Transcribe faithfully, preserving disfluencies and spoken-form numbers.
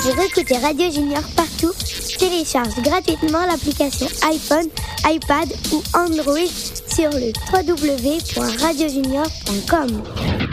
Pour écouter Radio Junior partout, télécharge gratuitement l'application iPhone, iPad ou Android sur le w w w point radio junior point com.